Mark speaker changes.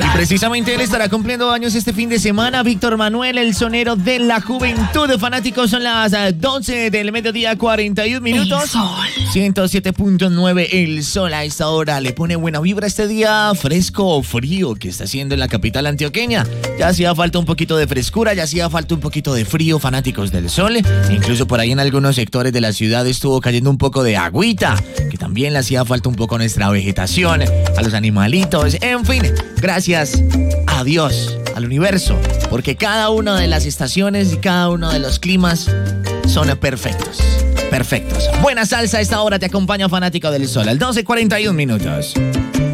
Speaker 1: Precisamente él estará cumpliendo años este fin de semana. Víctor Manuel, el sonero de la juventud. Fanáticos, son las 12 del mediodía, 41 minutos.
Speaker 2: El sol.
Speaker 1: 107.9 El Sol a esta hora. Le pone buena vibra este día fresco o frío que está haciendo en la capital antioqueña. Ya hacía falta un poquito de frescura, ya hacía falta un poquito de frío, fanáticos del sol. Incluso por ahí en algunos sectores de la ciudad estuvo cayendo un poco de agüita, que también le hacía falta un poco a nuestra vegetación, a los animalitos, en fin. Gracias a Dios, al universo, porque cada una de las estaciones y cada uno de los climas son perfectos. Perfectos. Buena salsa a esta hora te acompaña, fanático del sol, al 12:41 minutos.